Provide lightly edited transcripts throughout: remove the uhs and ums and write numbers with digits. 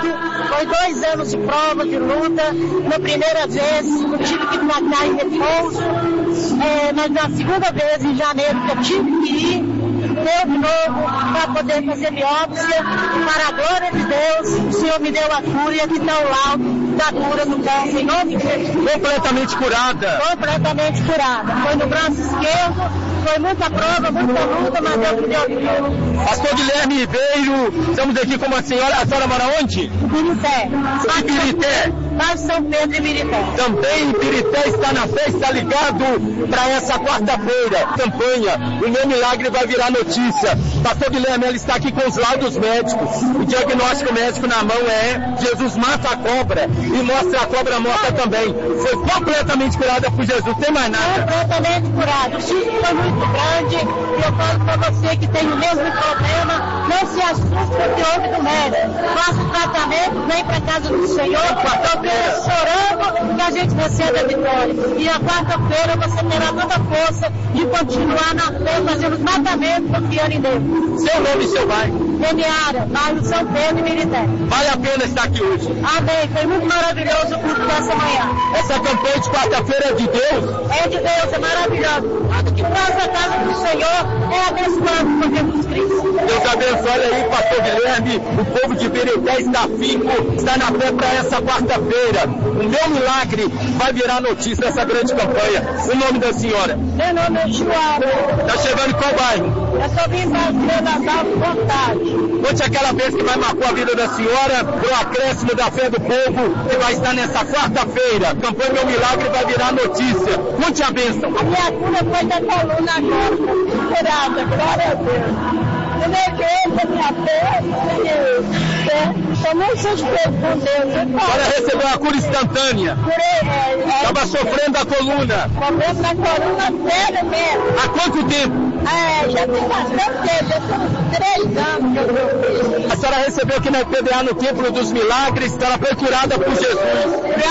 Foi 2 anos de prova, de luta. Na primeira vez, eu tive que tratar em repouso. Mas na segunda vez, em janeiro, que eu tive que ir, deu de novo para poder fazer biópsia. Para a glória de Deus, o Senhor me deu a cura e aqui está o laudo da cura do câncer, em nome de Jesus. Completamente curada? Completamente curada. Foi no braço esquerdo, foi muita prova, muita luta, mas Deus me deu tudo. Pastor Guilherme Ribeiro, estamos aqui com a senhora mora onde? Ibirité. Ibirité. Bairro São Pedro e Ibirité. Também Ibirité está na fé, está ligado para essa quarta-feira. Campanha, o meu milagre vai virar notícia. Pastor Guilherme, ele está aqui com os laudos médicos. O diagnóstico médico na mão é: Jesus mata a cobra e mostra a cobra morta também. Foi completamente curada por Jesus, tem mais nada. Completamente curada. O susto foi muito grande e eu falo para você que tem o mesmo problema, não se assuste com o que houve do médico. Faça o tratamento, vem para a casa do Senhor, chorando que a gente recebe a vitória. E a quarta-feira você terá toda a força de continuar na fé, fazendo os matamentos, confiando em Deus. Seu nome e seu bairro? Remiara, bairro São Pedro e Ibirité. Vale a pena estar aqui hoje. Amém. Foi muito maravilhoso o culto dessa manhã. Essa campanha de quarta-feira é de Deus? É de Deus, é maravilhoso. Tudo que faz a casa do Senhor é abençoado por Jesus Cristo. Deus abençoe. Olha aí, pastor Guilherme, o povo de Ibirité está firme, está na fé para essa quarta-feira. O meu milagre vai virar notícia nessa grande campanha. O nome da senhora? Meu nome é Joana. Está chegando em qual bairro? Eu só vim para Natal com vontade. Conte aquela vez que mais marcou a vida da senhora, pro acréscimo da fé do povo, que vai estar nessa quarta-feira. A campanha Meu Milagre vai virar notícia. Conte a bênção. A minha cura foi da coluna agora. Curada, glória a Deus. Eu neguei minha fé, estou muito suspeito com Deus. Agora recebeu a cura instantânea. Curei, estava sofrendo da coluna. Sofrendo da coluna sério mesmo. Há quanto tempo? Já tem bastante tempo, já são 3 anos que eu fiz. A senhora recebeu aqui na IPDA no Templo dos Milagres, ela foi curada por Jesus.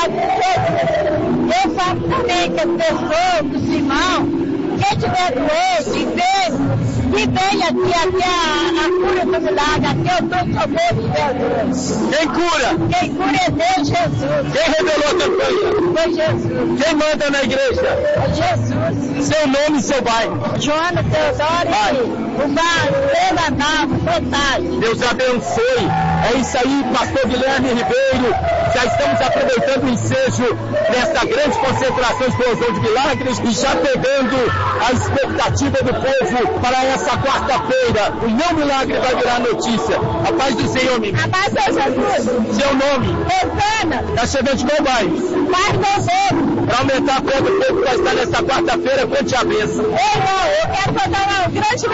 Eu falo também que as pessoas, os irmãos, quem tiver doente, enfermo, que venha aqui até a cura do milagre, até o todo socorro de Jesus. Quem cura? Quem cura é Deus, Jesus. Quem revelou a campanha? Foi Jesus. Quem manda na igreja? É Jesus. Seu nome e seu bairro? Joana Teodoro, o bairro Levanava, fantástico. Deus abençoe. É isso aí, pastor Guilherme Ribeiro. Já estamos aproveitando o ensejo dessa grande concentração de explosão de milagres e já pegando a expectativa do povo para essa quarta-feira. O meu milagre vai virar notícia. A paz do Senhor, amigo. A paz do Jesus. Seu nome? Rosana. Está chegando de qual bairro? Bairro do Povo. Para aumentar a fé do povo que vai estar nessa quarta-feira, conte a bênção. Eu quero fazer um grande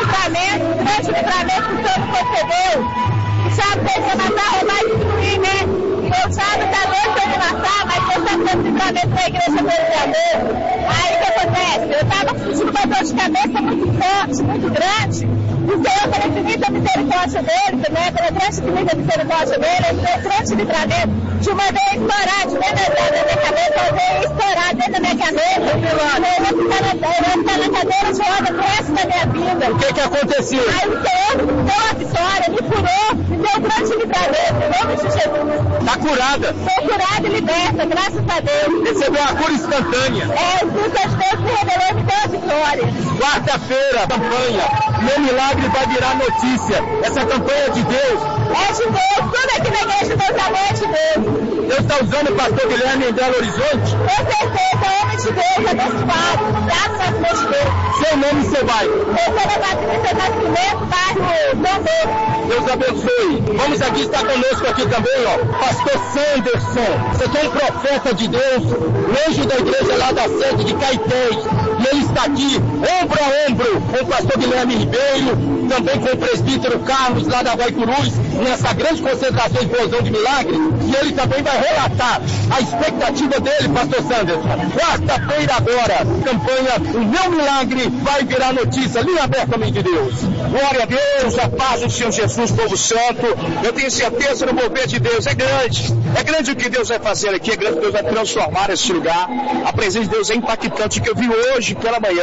livramento que o Senhor concedeu. O sábado tem que matar, vai destruir, né? O sábado tá doido de matar, mas você está fazendo livramento na igreja do Deus. Aí o que acontece? Eu estava sentindo uma dor de cabeça muito forte, muito grande. O Senhor, pela infinita misericórdia dele, né? Pela grande infinita misericórdia dele, ele deu grande livramento de uma vez estourar de dentro da minha cabeça, eu veio estourar dentro da minha cabeça. Eu vou ficar na cadeira de roda pro resto da minha vida. O que aconteceu? Aí o Senhor me deu a vitória, me curou, me deu grande livramento, em nome de Jesus. Está curada? Estou curada e liberta, graças a Deus. Recebeu a cura instantânea. O Espírito de Deus me revelou e me deu a vitória. Quarta-feira, campanha. Meu milagre vai virar notícia. Essa campanha é de Deus. É de Deus. Tudo aqui na igreja Deus amor é de Deus. Deus está usando o pastor Guilherme em Belo Horizonte? Com certeza, homem de Deus, abençoado. Graças a Deus de Deus. Seu nome e seu bairro? Terceira Patrícia Nascimento, bairro São Deus abençoe. Vamos aqui, está conosco aqui também, pastor Sanderson. Você é um profeta de Deus, o anjo da igreja lá da sede de Caetés. E ele está aqui, ombro a ombro, com o pastor Guilherme Ribeiro, também com o presbítero Carlos, lá da Guaicurus, nessa grande concentração de explosão de milagres. E ele também vai relatar a expectativa dele, pastor Sanderson. Quarta-feira agora, campanha O Meu Milagre vai virar notícia. Linha aberta, homem de Deus. Glória a Deus, a paz do Senhor Jesus, povo santo. Eu tenho certeza no mover de Deus. É grande. É grande o que Deus vai fazer aqui. É grande o que Deus vai transformar esse lugar. A presença de Deus é impactante. O que eu vi hoje pela manhã.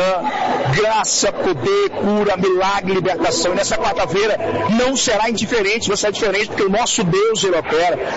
Graça, poder, cura, milagre, libertação. E nessa quarta-feira não será indiferente. Não será diferente porque o nosso Deus, ele opera.